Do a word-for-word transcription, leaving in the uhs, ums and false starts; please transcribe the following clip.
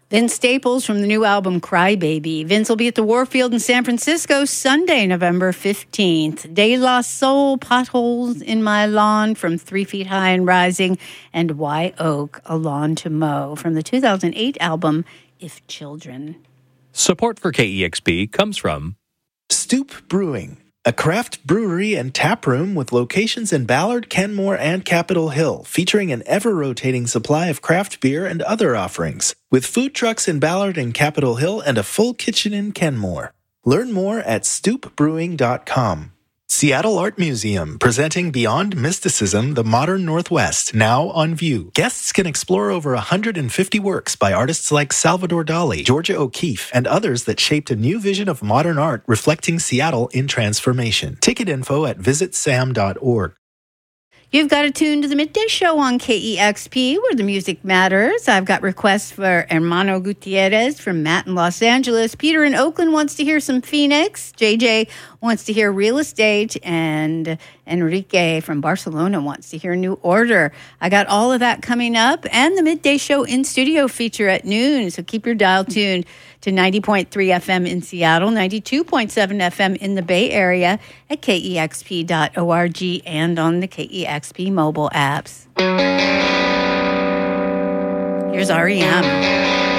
Vince Staples from the new album Cry Baby. Vince will be at the Warfield in San Francisco Sunday, November fifteenth. De La Soul, Potholes in My Lawn from Three Feet High and Rising, and Wye Oak, A Lawn to Mow from the two thousand eight album If Children. Support for K E X P comes from Stoop Brewing, a craft brewery and tap room with locations in Ballard, Kenmore, and Capitol Hill, featuring an ever-rotating supply of craft beer and other offerings, with food trucks in Ballard and Capitol Hill and a full kitchen in Kenmore. Learn more at stoop brewing dot com. Seattle Art Museum, presenting Beyond Mysticism, the Modern Northwest, now on view. Guests can explore over one hundred fifty works by artists like Salvador Dali, Georgia O'Keeffe, and others that shaped a new vision of modern art reflecting Seattle in transformation. Ticket info at visit sam dot org. You've got to tune to the Midday Show on K E X P, where the music matters. I've got requests for Hermano Gutierrez from Matt in Los Angeles. Peter in Oakland wants to hear some Phoenix. J J wants to hear Real Estate. And Enrique from Barcelona wants to hear New Order. I got all of that coming up, and the Midday Show in-studio feature at noon. So keep your dial tuned to ninety point three F M in Seattle, ninety-two point seven F M in the Bay Area, at K E X P dot org and on the K E X P mobile apps. Here's R E M.